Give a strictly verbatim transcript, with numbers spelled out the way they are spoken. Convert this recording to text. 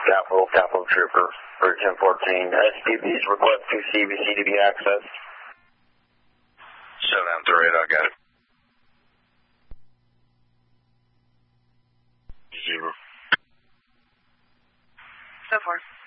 Capital, Capital Trooper, for ten fourteen. S P B's request to C B C to be accessed. Shut down to radar, got it. Zero. So far.